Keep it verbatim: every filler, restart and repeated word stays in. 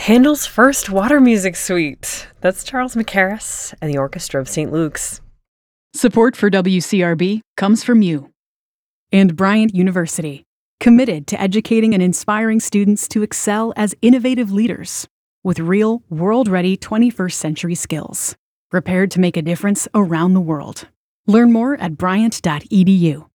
Handel's first water music suite. That's Charles Mackerras and the Orchestra of Saint Luke's. Support for W C R B comes from you. And Bryant University, committed to educating and inspiring students to excel as innovative leaders with real, world-ready twenty-first century skills, prepared to make a difference around the world. Learn more at bryant dot e d u.